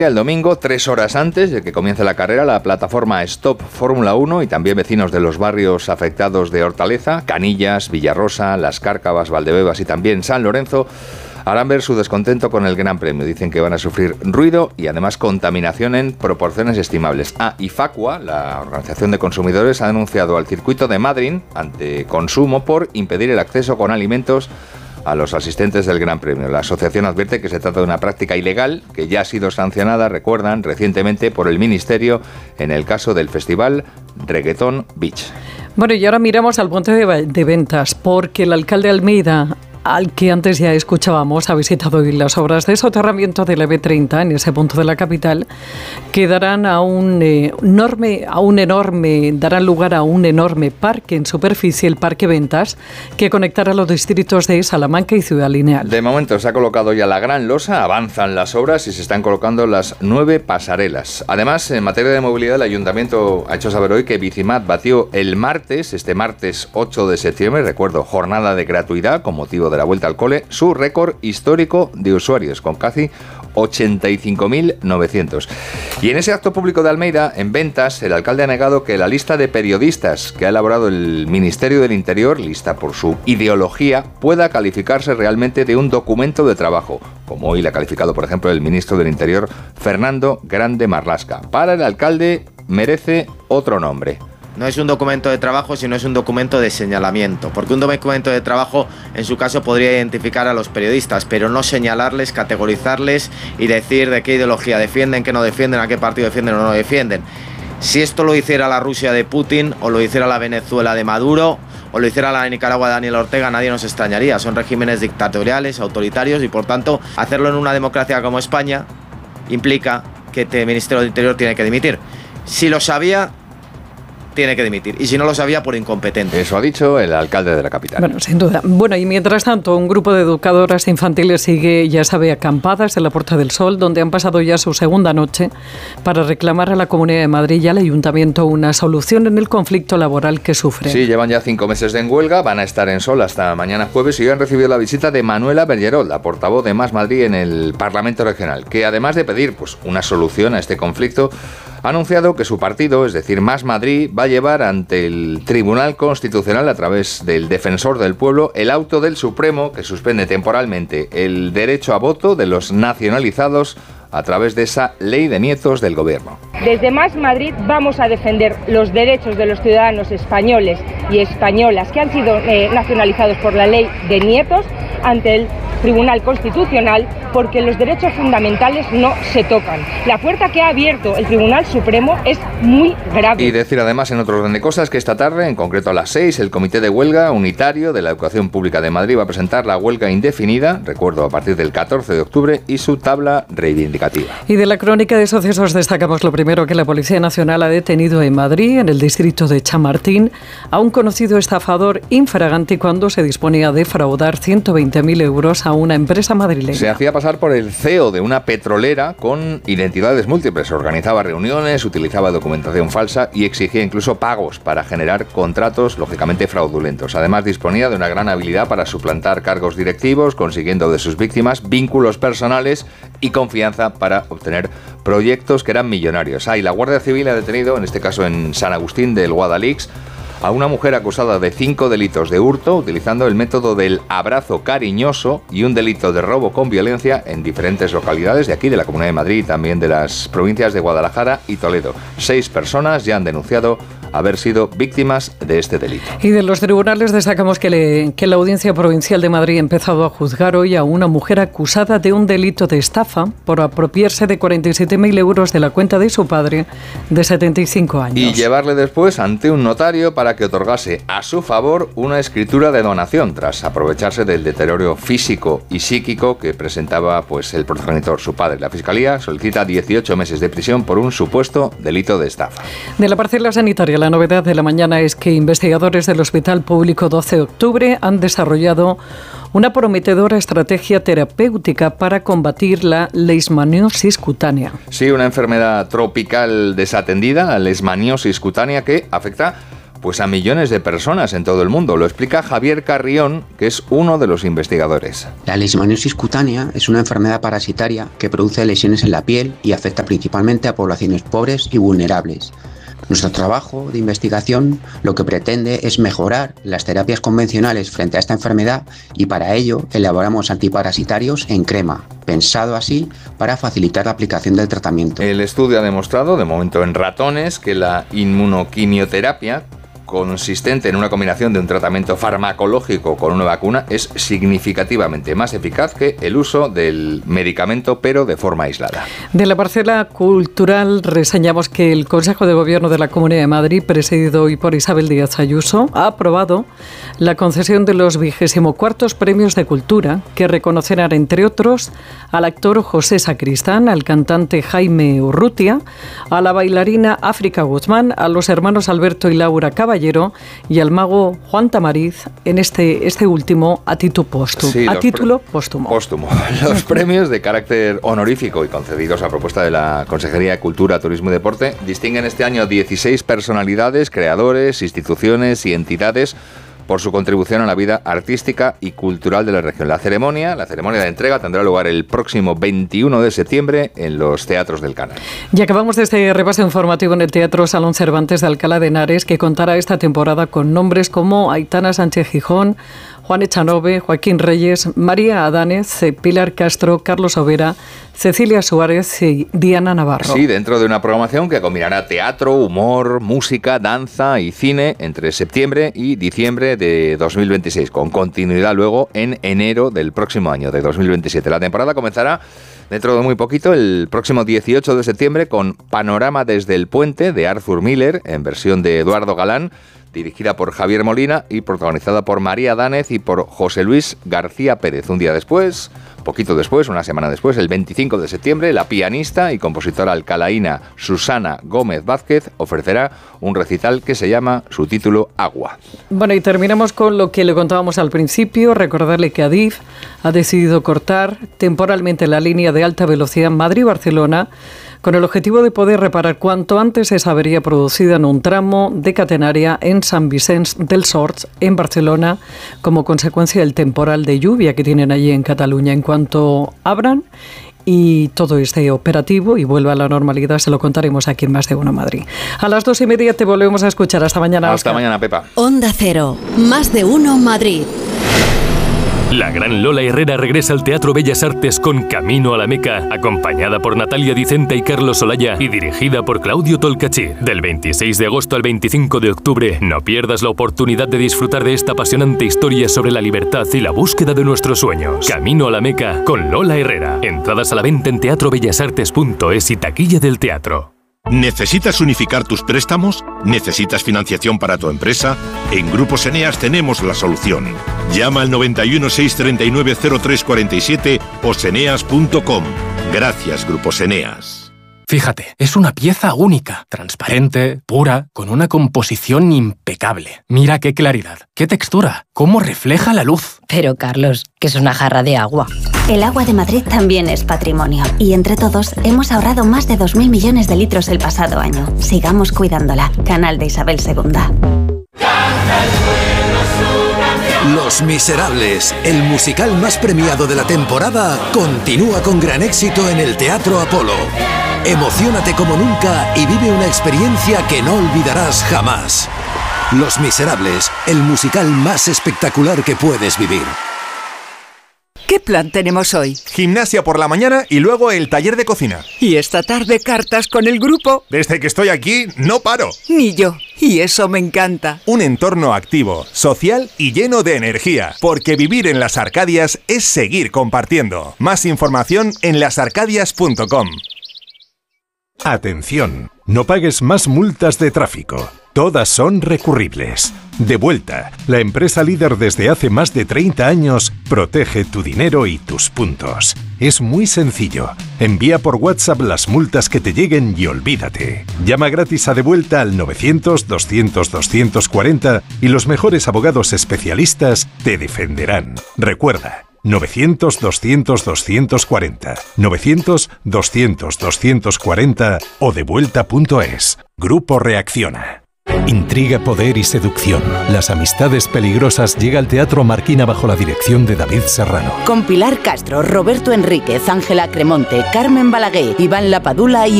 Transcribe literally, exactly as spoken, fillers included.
El domingo, tres horas antes de que comience la carrera, la plataforma Stop Fórmula uno y también vecinos de los barrios afectados de Hortaleza, Canillas, Villarrosa, Las Cárcavas, Valdebebas y también San Lorenzo, harán ver su descontento con el Gran Premio. Dicen que van a sufrir ruido y además contaminación en proporciones estimables. Ah, y Facua, la Organización de Consumidores, ha denunciado al circuito de Madrid ante Consumo por impedir el acceso con alimentos a los asistentes del Gran Premio. La asociación advierte que se trata de una práctica ilegal que ya ha sido sancionada, recuerdan, recientemente por el Ministerio en el caso del festival Reggaeton Beach. Bueno, y ahora miramos al punto de, de ventas, porque el alcalde de Almeida, al que antes ya escuchábamos, ha visitado hoy las obras de soterramiento de la B treinta en ese punto de la capital, que darán a un eh, enorme, a un enorme, darán lugar a un enorme parque en superficie, el Parque Ventas, que conectará los distritos de Salamanca y Ciudad Lineal. De momento se ha colocado ya la gran losa, avanzan las obras y se están colocando las nueve pasarelas. Además, en materia de movilidad, el Ayuntamiento ha hecho saber hoy que Bicimat batió el martes, este martes ocho de septiembre, recuerdo, jornada de gratuidad con motivo de la vuelta al cole, su récord histórico de usuarios, con casi ochenta y cinco mil novecientos. Y en ese acto público de Almeida, en Ventas, el alcalde ha negado que la lista de periodistas que ha elaborado el Ministerio del Interior, lista por su ideología, pueda calificarse realmente de un documento de trabajo, como hoy le ha calificado, por ejemplo, el ministro del Interior, Fernando Grande Marlaska. Para el alcalde merece otro nombre. No es un documento de trabajo, sino es un documento de señalamiento, porque un documento de trabajo, en su caso, podría identificar a los periodistas, pero no señalarles, categorizarles y decir de qué ideología defienden, qué no defienden, a qué partido defienden o no defienden. Si esto lo hiciera la Rusia de Putin, o lo hiciera la Venezuela de Maduro, o lo hiciera la Nicaragua de Daniel Ortega, nadie nos extrañaría. Son regímenes dictatoriales, autoritarios, y por tanto, hacerlo en una democracia como España implica que el Ministerio del Interior tiene que dimitir. Si lo sabía, tiene que dimitir, y si no lo sabía, por incompetente. Eso ha dicho el alcalde de la capital. Bueno, sin duda. Bueno, y mientras tanto, un grupo de educadoras infantiles sigue, ya sabe, acampadas en la Puerta del Sol, donde han pasado ya su segunda noche para reclamar a la Comunidad de Madrid y al Ayuntamiento una solución en el conflicto laboral que sufren. Sí, llevan ya cinco meses en huelga, van a estar en Sol hasta mañana jueves y hoy han recibido la visita de Manuela Bergerot, la portavoz de Más Madrid en el Parlamento Regional, que además de pedir pues una solución a este conflicto, ha anunciado que su partido, es decir, Más Madrid, va a llevar ante el Tribunal Constitucional, a través del Defensor del Pueblo, el auto del Supremo que suspende temporalmente el derecho a voto de los nacionalizados a través de esa ley de nietos del gobierno. Desde Más Madrid vamos a defender los derechos de los ciudadanos españoles y españolas que han sido eh, nacionalizados por la ley de nietos ante el Tribunal Constitucional, porque los derechos fundamentales no se tocan. La puerta que ha abierto el Tribunal Supremo es muy grave. Y decir además, en otro orden de cosas, que esta tarde, en concreto a las seis, el Comité de Huelga Unitario de la Educación Pública de Madrid va a presentar la huelga indefinida, recuerdo, a partir del catorce de octubre, y su tabla reivindicativa. Y de la crónica de sucesos destacamos lo primero, que la Policía Nacional ha detenido en Madrid, en el distrito de Chamartín, a un conocido estafador infraganti cuando se disponía a defraudar ciento veinte mil euros a una empresa madrileña. Se hacía pasar por el C E O de una petrolera con identidades múltiples. Organizaba reuniones, utilizaba documentación falsa y exigía incluso pagos para generar contratos lógicamente fraudulentos. Además, disponía de una gran habilidad para suplantar cargos directivos, consiguiendo de sus víctimas vínculos personales y confianza para obtener proyectos que eran millonarios. Ah, y la Guardia Civil ha detenido, en este caso en San Agustín del Guadalix, a una mujer acusada de cinco delitos de hurto utilizando el método del abrazo cariñoso y un delito de robo con violencia en diferentes localidades de aquí, de la Comunidad de Madrid y también de las provincias de Guadalajara y Toledo. Seis personas ya han denunciado haber sido víctimas de este delito. Y de los tribunales destacamos que, le, que la Audiencia Provincial de Madrid ha empezado a juzgar hoy a una mujer acusada de un delito de estafa por apropiarse de cuarenta y siete mil euros de la cuenta de su padre de setenta y cinco años. Y llevarle después ante un notario para que otorgase a su favor una escritura de donación, tras aprovecharse del deterioro físico y psíquico que presentaba pues el progenitor, su padre. La Fiscalía solicita dieciocho meses de prisión por un supuesto delito de estafa. De la parcela sanitaria, la novedad de la mañana es que investigadores del Hospital Público doce de octubre han desarrollado una prometedora estrategia terapéutica para combatir la leishmaniosis cutánea. Sí, una enfermedad tropical desatendida, la leishmaniosis cutánea, que afecta Pues a millones de personas en todo el mundo. Lo explica Javier Carrión, que es uno de los investigadores. La leishmaniosis cutánea es una enfermedad parasitaria que produce lesiones en la piel y afecta principalmente a poblaciones pobres y vulnerables. Nuestro trabajo de investigación lo que pretende es mejorar las terapias convencionales frente a esta enfermedad y para ello elaboramos antiparasitarios en crema, pensado así para facilitar la aplicación del tratamiento. El estudio ha demostrado, de momento en ratones, que la inmunoquimioterapia, consistente en una combinación de un tratamiento farmacológico con una vacuna, es significativamente más eficaz que el uso del medicamento, pero de forma aislada. De la parcela cultural reseñamos que el Consejo de Gobierno de la Comunidad de Madrid, presidido hoy por Isabel Díaz Ayuso, ha aprobado la concesión de los vigésimo cuartos premios de cultura que reconocerán, entre otros, al actor José Sacristán, al cantante Jaime Urrutia, a la bailarina África Guzmán, a los hermanos Alberto y Laura Caballero y al mago Juan Tamariz, en este, este último a título póstumo. Sí, a título póstumo. Póstumo. Los premios de carácter honorífico y concedidos a propuesta de la Consejería de Cultura, Turismo y Deporte distinguen este año dieciséis personalidades, creadores, instituciones y entidades por su contribución a la vida artística y cultural de la región. La ceremonia, la ceremonia de entrega tendrá lugar el próximo veintiuno de septiembre en los teatros del Canal. Y acabamos de este repaso informativo en el Teatro Salón Cervantes de Alcalá de Henares, que contará esta temporada con nombres como Aitana Sánchez Gijón, Juan Echanove, Joaquín Reyes, María Adánez, Pilar Castro, Carlos Overa, Cecilia Suárez y Diana Navarro. Sí, dentro de una programación que combinará teatro, humor, música, danza y cine entre septiembre y diciembre de dos mil veintiséis, con continuidad luego en enero del próximo año, de dos mil veintisiete. La temporada comenzará dentro de muy poquito, el próximo dieciocho de septiembre, con Panorama desde el Puente, de Arthur Miller, en versión de Eduardo Galán, dirigida por Javier Molina y protagonizada por María Dánez y por José Luis García Pérez. Un día después, poquito después, una semana después, el veinticinco de septiembre, la pianista y compositora alcalaína Susana Gómez Vázquez ofrecerá un recital que se llama, su título, Agua. Bueno, y terminamos con lo que le contábamos al principio, recordarle que Adif ha decidido cortar temporalmente la línea de alta velocidad Madrid-Barcelona con el objetivo de poder reparar cuanto antes esa avería producida en un tramo de catenaria en Sant Vicenç dels Horts, en Barcelona, como consecuencia del temporal de lluvia que tienen allí en Cataluña. En cuanto abran y todo este operativo y vuelva a la normalidad, se lo contaremos aquí en Más de Uno Madrid. A las dos y media te volvemos a escuchar. Hasta mañana, Hasta Oscar. mañana, Pepa. Onda Cero, Más de Uno Madrid. La gran Lola Herrera regresa al Teatro Bellas Artes con Camino a la Meca, acompañada por Natalia Dicenta y Carlos Olaya y dirigida por Claudio Tolcachir. Del veintiséis de agosto al veinticinco de octubre, no pierdas la oportunidad de disfrutar de esta apasionante historia sobre la libertad y la búsqueda de nuestros sueños. Camino a la Meca con Lola Herrera. Entradas a la venta en teatro bellas artes punto es y taquilla del teatro. ¿Necesitas unificar tus préstamos? ¿Necesitas financiación para tu empresa? En Grupos Eneas tenemos la solución. Llama al noventa y uno, seiscientos treinta y nueve, cero tres cuarenta y siete o seneas punto com. Gracias, Grupos Eneas. Fíjate, es una pieza única, transparente, pura, con una composición impecable. Mira qué claridad, qué textura, cómo refleja la luz. Pero, Carlos, que es una jarra de agua. El agua de Madrid también es patrimonio. Y entre todos hemos ahorrado más de dos mil millones de litros el pasado año. Sigamos cuidándola. Canal de Isabel segunda. Los Miserables, el musical más premiado de la temporada, continúa con gran éxito en el Teatro Apolo. Emociónate como nunca y vive una experiencia que no olvidarás jamás. Los Miserables, el musical más espectacular que puedes vivir. ¿Qué plan tenemos hoy? Gimnasia por la mañana y luego el taller de cocina. Y esta tarde cartas con el grupo. Desde que estoy aquí no paro. Ni yo. Y eso me encanta. Un entorno activo, social y lleno de energía. Porque vivir en las Arcadias es seguir compartiendo. Más información en las arcadias punto com. Atención, no pagues más multas de tráfico. Todas son recurribles. Devuelta, la empresa líder desde hace más de treinta años, protege tu dinero y tus puntos. Es muy sencillo. Envía por WhatsApp las multas que te lleguen y olvídate. Llama gratis a Devuelta al novecientos, doscientos, doscientos cuarenta y los mejores abogados especialistas te defenderán. Recuerda, novecientos, doscientos, doscientos cuarenta, novecientos, doscientos, doscientos cuarenta o devuelta punto es. Grupo Reacciona. Intriga, poder y seducción. Las amistades peligrosas llega al Teatro Marquina bajo la dirección de David Serrano. Con Pilar Castro, Roberto Enríquez, Ángela Cremonte, Carmen Balaguer, Iván Lapadula y